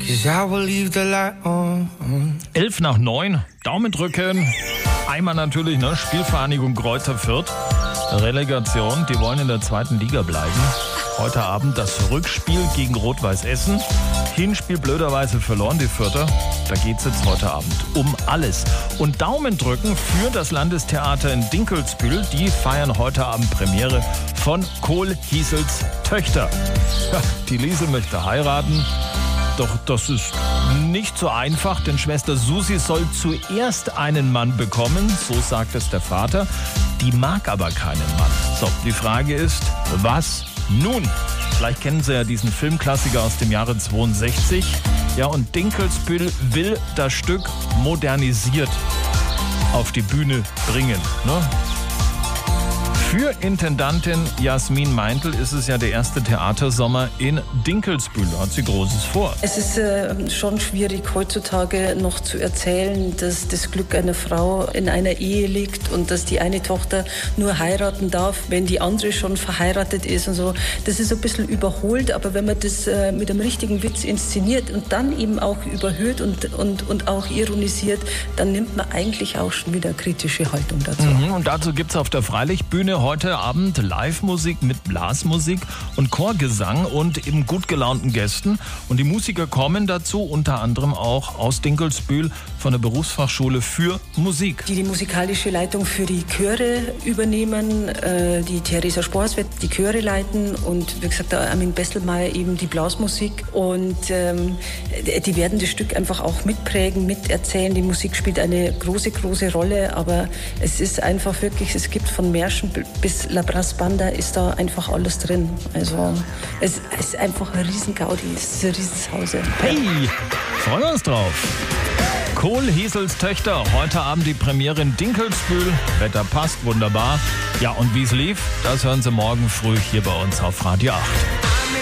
'cause I will leave the light on. 11:09, Daumen drücken. Einmal natürlich, Spielvereinigung Greuther Fürth. Relegation, die wollen in der 2. Liga bleiben. Heute Abend das Rückspiel gegen Rot-Weiß Essen. Hinspiel blöderweise verloren, die Fürther. Da geht es jetzt heute Abend um alles. Und Daumen drücken für das Landestheater in Dinkelsbühl. Die feiern heute Abend Premiere von Kohl Hiesels Töchter. Die Liese möchte heiraten. Doch das ist nicht so einfach, denn Schwester Susi soll zuerst einen Mann bekommen, so sagt es der Vater. Die mag aber keinen Mann. So, die Frage ist, was nun? Vielleicht kennen Sie ja diesen Filmklassiker aus dem Jahre 62. Ja, und Dinkelsbühl will das Stück modernisiert auf die Bühne bringen, ne? Für Intendantin Jasmin Meintl ist es ja der erste Theatersommer in Dinkelsbühl. Da hat sie Großes vor. Es ist schon schwierig, heutzutage noch zu erzählen, dass das Glück einer Frau in einer Ehe liegt und dass die eine Tochter nur heiraten darf, wenn die andere schon verheiratet ist und so. Das ist ein bisschen überholt, aber wenn man das mit einem richtigen Witz inszeniert und dann eben auch überhöht und auch ironisiert, dann nimmt man eigentlich auch schon wieder kritische Haltung dazu. Und dazu gibt es auf der Freilichtbühne heute Abend Live-Musik mit Blasmusik und Chorgesang und eben gut gelaunten Gästen. Und die Musiker kommen dazu unter anderem auch aus Dinkelsbühl von der Berufsfachschule für Musik. Die musikalische Leitung für die Chöre übernehmen. Die Theresa Spors wird die Chöre leiten und wie gesagt, der Armin Besselmeier eben die Blasmusik. Und die werden das Stück einfach auch mitprägen, miterzählen. Die Musik spielt eine große, große Rolle, aber es ist einfach wirklich, es gibt von Märschen bis La Brass Banda ist da einfach alles drin. Also es ist einfach ein Riesengaudi, es ist ein Riesenhause. Hey, freuen wir uns drauf. Kohl Hiesels Töchter, heute Abend die Premiere in Dinkelsbühl. Wetter passt, wunderbar. Ja, und wie es lief, das hören Sie morgen früh hier bei uns auf Radio 8.